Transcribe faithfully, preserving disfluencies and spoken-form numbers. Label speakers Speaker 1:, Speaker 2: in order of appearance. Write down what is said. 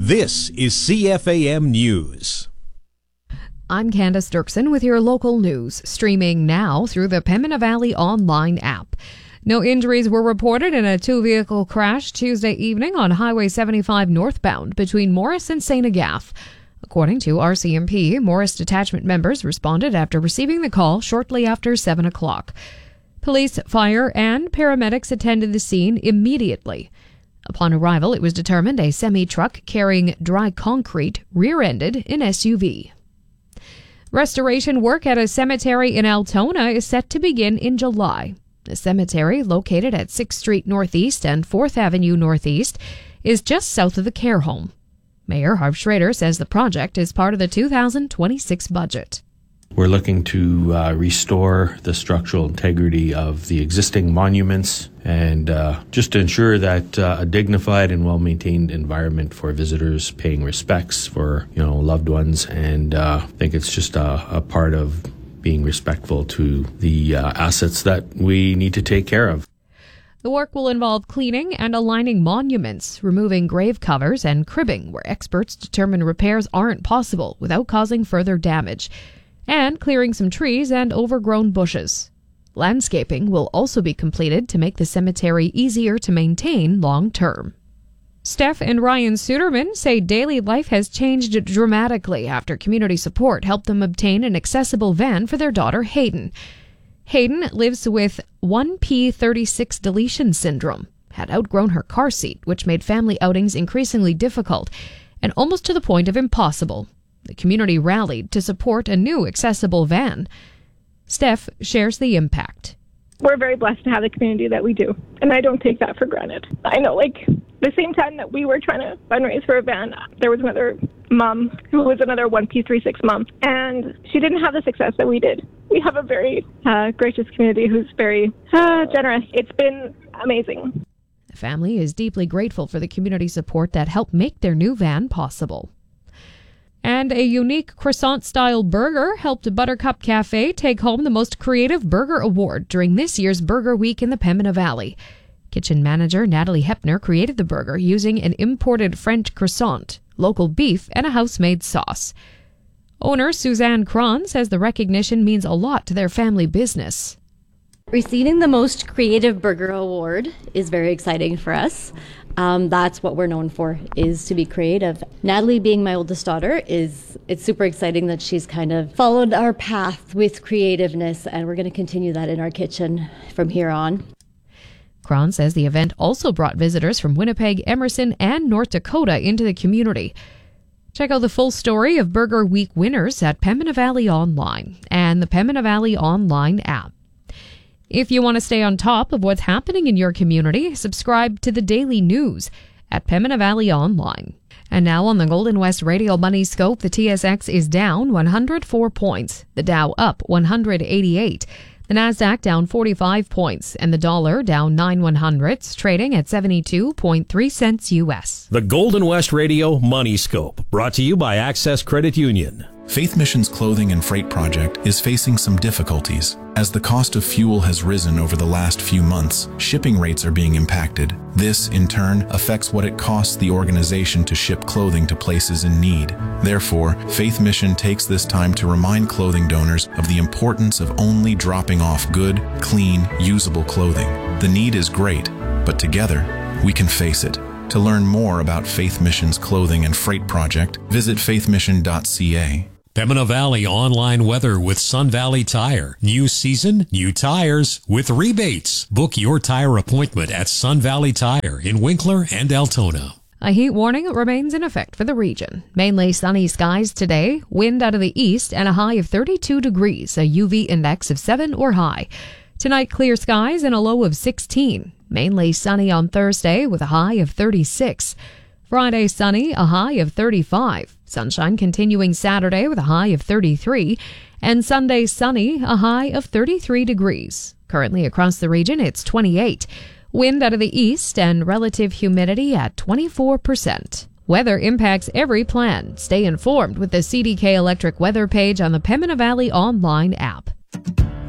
Speaker 1: This is C F A M News.
Speaker 2: I'm Candace Dirksen with your local news, streaming now through the Pembina Valley online app. No injuries were reported in a two-vehicle crash Tuesday evening on Highway seventy-five northbound between Morris and Saint Agath. According to R C M P, Morris detachment members responded after receiving the call shortly after seven o'clock. Police, fire, and paramedics attended the scene immediately. Upon arrival, it was determined a semi-truck carrying dry concrete rear-ended an S U V. Restoration work at a cemetery in Altona is set to begin in July. The cemetery, located at sixth Street Northeast and fourth Avenue Northeast, is just south of the care home. Mayor Harv Schrader says the project is part of the two thousand twenty-six budget.
Speaker 3: We're looking to uh, restore the structural integrity of the existing monuments and uh, just to ensure that uh, a dignified and well-maintained environment for visitors paying respects for, you know, loved ones. And uh, I think it's just a, a part of being respectful to the uh, assets that we need to take care of.
Speaker 2: The work will involve cleaning and aligning monuments, removing grave covers and cribbing where experts determine repairs aren't possible without causing further damage, and clearing some trees and overgrown bushes. Landscaping will also be completed to make the cemetery easier to maintain long-term. Steph and Ryan Suderman say daily life has changed dramatically after community support helped them obtain an accessible van for their daughter Hayden. Hayden lives with one p thirty-six deletion syndrome, had outgrown her car seat, which made family outings increasingly difficult and almost to the point of impossible. The community rallied to support a new accessible van. Steph shares the impact.
Speaker 4: We're very blessed to have the community that we do, and I don't take that for granted. I know, like, the same time that we were trying to fundraise for a van, there was another mom who was another one p thirty-six mom, and she didn't have the success that we did. We have a very uh, gracious community who's very uh, generous. It's been amazing.
Speaker 2: The family is deeply grateful for the community support that helped make their new van possible. And a unique croissant-style burger helped Buttercup Cafe take home the Most Creative Burger Award during this year's Burger Week in the Pembina Valley. Kitchen manager Natalie Hepner created the burger using an imported French croissant, local beef, and a house-made sauce. Owner Suzanne Cron says the recognition means a lot to their family business.
Speaker 5: Receiving the Most Creative Burger Award is very exciting for us. Um, that's what we're known for, is to be creative. Natalie, being my oldest daughter, is it's super exciting that she's kind of followed our path with creativeness, and we're going to continue that in our kitchen from here on.
Speaker 2: Cron says the event also brought visitors from Winnipeg, Emerson, and North Dakota into the community. Check out the full story of Burger Week winners at Pembina Valley Online and the Pembina Valley Online app. If you want to stay on top of what's happening in your community, subscribe to the daily news at Pembina Valley Online. And now on the Golden West Radio Money Scope, the T S X is down one hundred four points, the Dow up one hundred eighty-eight, the Nasdaq down forty-five points, and the dollar down nine one hundredths, trading at seventy-two point three cents U S.
Speaker 1: The Golden West Radio Money Scope, brought to you by Access Credit Union.
Speaker 6: Faith Mission's clothing and freight project is facing some difficulties. As the cost of fuel has risen over the last few months, shipping rates are being impacted. This, in turn, affects what it costs the organization to ship clothing to places in need. Therefore, Faith Mission takes this time to remind clothing donors of the importance of only dropping off good, clean, usable clothing. The need is great, but together, we can face it. To learn more about Faith Mission's clothing and freight project, visit faith mission dot c a.
Speaker 7: Pembina Valley online weather with Sun Valley Tire. New season, new tires with rebates. Book your tire appointment at Sun Valley Tire in Winkler and Altona.
Speaker 2: A heat warning remains in effect for the region. Mainly sunny skies today, wind out of the east, and a high of thirty-two degrees, a U V index of seven or high. Tonight, clear skies and a low of sixteen. Mainly sunny on Thursday with a high of thirty-six. Friday, sunny, a high of thirty-five. Sunshine continuing Saturday with a high of thirty-three. And Sunday, sunny, a high of thirty-three degrees. Currently across the region, it's twenty-eight. Wind out of the east and relative humidity at twenty-four percent. Weather impacts every plan. Stay informed with the C D K Electric weather page on the Pembina Valley Online app.